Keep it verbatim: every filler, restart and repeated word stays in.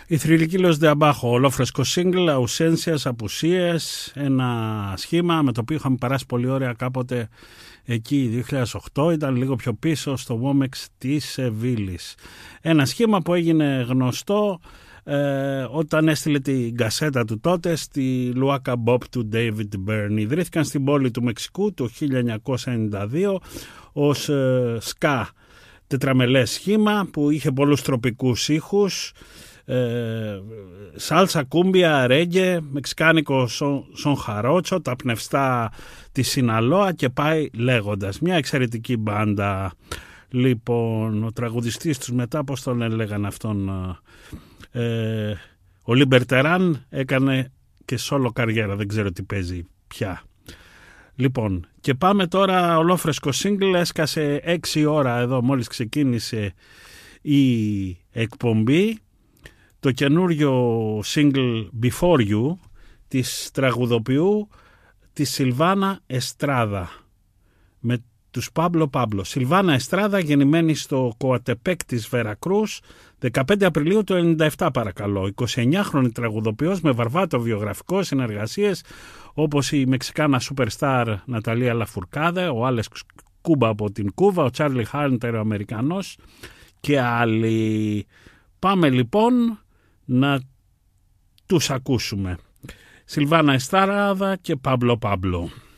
Η θρυλική Los de Abajo, ολόφρεσκο single, αουσένσιας, απουσίες, ένα σχήμα με το οποίο είχαμε περάσει πολύ ωραία κάποτε εκεί δύο χιλιάδες οκτώ, ήταν λίγο πιο πίσω στο Womex της Σεβίλης. Ένα σχήμα που έγινε γνωστό ε, όταν έστειλε την κασέτα του τότε στη Luaka Bob του David Byrne. Ιδρύθηκαν στην πόλη του Μεξικού το χίλια εννιακόσια ενενήντα δύο ως ε, ska τετραμελές σχήμα που είχε πολλούς τροπικούς ήχους, ε, σάλσα, κούμπια, ρέγγε, μεξικάνικο σον, σον χαρότσο, τα πνευστά της Σιναλόα και πάει λέγοντας. Μια εξαιρετική μπάντα. Λοιπόν, ο τραγουδιστής τους μετά, πώς τον έλεγαν αυτόν, ε, ο Λιμπερτεράν, έκανε και σόλο καριέρα, δεν ξέρω τι παίζει πια. Λοιπόν, και πάμε τώρα, ολόφρεσκο single, έσκασε έξι ώρα εδώ μόλις ξεκίνησε η εκπομπή, το καινούριο single Before You της τραγουδοποιού της Σιλβάνα Εστράδα με τους Πάμπλο Πάμπλο. Σιλβάνα Εστράδα, γεννημένη στο Κοατεπέκ της Βερακρούς δεκαπέντε Απριλίου του ενενήντα επτά, παρακαλώ. εικοσιεννιάχρονη τραγουδοποιός με βαρβάτο βιογραφικό, συνεργασίες όπως η Μεξικάνα superstar Ναταλία Λαφουρκάδε, ο Άλεξ Κούμπα από την Κούβα, ο Τσάρλι Χάρντερ ο Αμερικανός και άλλοι. Πάμε λοιπόν να τους ακούσουμε. Σιλβάνα Εστράδα και Πάμπλο Πάμπλο.